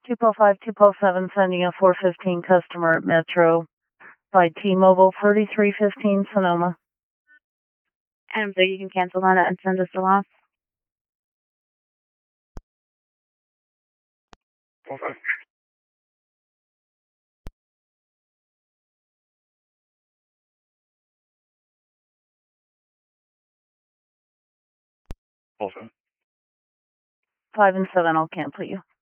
205, 207, sending a 415 customer at Metro by T-Mobile, 3315 Sonoma. So you can cancel on it and send us the loss. Okay. Okay. 5 and 7, I'll cancel you.